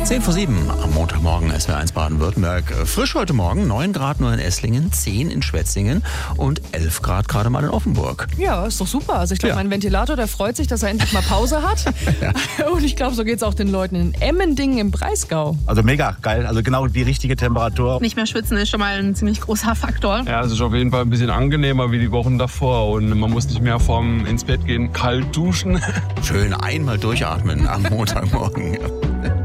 10:07 am Montagmorgen, SWR1 Baden-Württemberg. Frisch heute Morgen, 9 Grad nur in Esslingen, 10 in Schwetzingen und 11 Grad gerade mal in Offenburg. Ja, ist doch super. Also ich glaube, mein Ventilator, der freut sich, dass er endlich mal Pause hat. Und ich glaube, so geht es auch den Leuten in Emmendingen im Breisgau. Also mega geil, also genau die richtige Temperatur. Nicht mehr schwitzen ist schon mal ein ziemlich großer Faktor. Ja, es ist auf jeden Fall ein bisschen angenehmer wie die Wochen davor und man muss nicht mehr vorm ins Bett gehen kalt duschen. Schön einmal durchatmen am Montagmorgen.